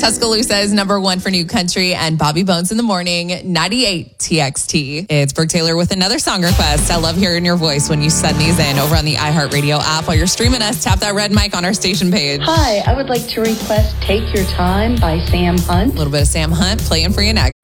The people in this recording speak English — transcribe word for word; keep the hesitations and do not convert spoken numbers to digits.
Tuscaloosa is number one for new country, and Bobby Bones in the morning, ninety-eight T X T. It's Brooke Taylor with another song request. I love hearing your voice when you send these in over on the iHeartRadio app. While you're streaming us, tap that red mic on our station page. Hi, I would like to request Take Your Time by Sam Hunt. A little bit of Sam Hunt playing for you next.